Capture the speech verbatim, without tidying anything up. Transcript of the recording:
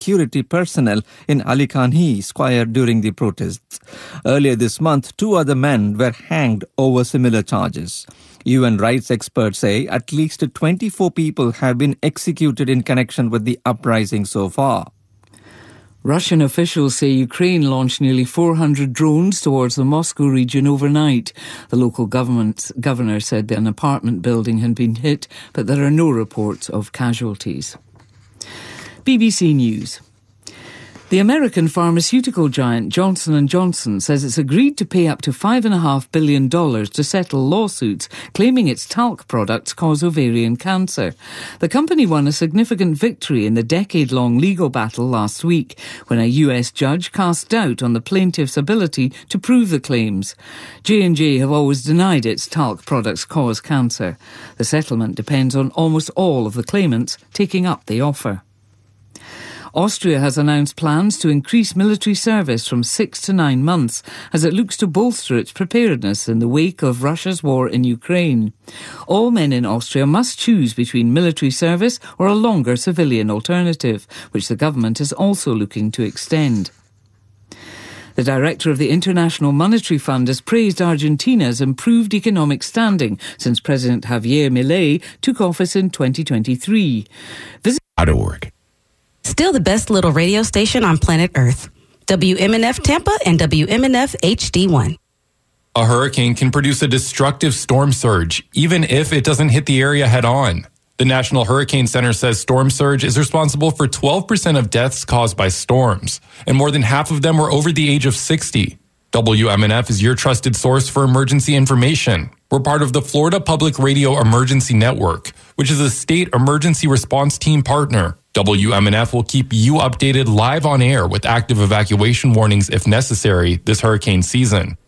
security personnel in Ali Khanhi Square during the protests. Earlier this month, two other men were hanged over similar charges. U N rights experts say at least twenty-four people have been executed in connection with the uprising so far. Russian officials say Ukraine launched nearly four hundred drones towards the Moscow region overnight. The local government governor said that an apartment building had been hit, but there are no reports of casualties. B B C News. The American pharmaceutical giant Johnson and Johnson says it's agreed to pay up to five point five billion dollars to settle lawsuits claiming its talc products cause ovarian cancer. The company won a significant victory in the decade-long legal battle last week when a U S judge cast doubt on the plaintiff's ability to prove the claims. J and J have always denied its talc products cause cancer. The settlement depends on almost all of the claimants taking up the offer. Austria has announced plans to increase military service from six to nine months as it looks to bolster its preparedness in the wake of Russia's war in Ukraine. All men in Austria must choose between military service or a longer civilian alternative, which the government is also looking to extend. The director of the International Monetary Fund has praised Argentina's improved economic standing since President Javier Milei took office in twenty twenty-three. Visit- .org. Still the best little radio station on planet Earth. W M N F Tampa and W M N F H D one. A hurricane can produce a destructive storm surge, even if it doesn't hit the area head on. The National Hurricane Center says storm surge is responsible for twelve percent of deaths caused by storms, and more than half of them were over the age of sixty. W M N F is your trusted source for emergency information. We're part of the Florida Public Radio Emergency Network, which is a state emergency response team partner. W M N F will keep you updated live on air with active evacuation warnings if necessary this hurricane season.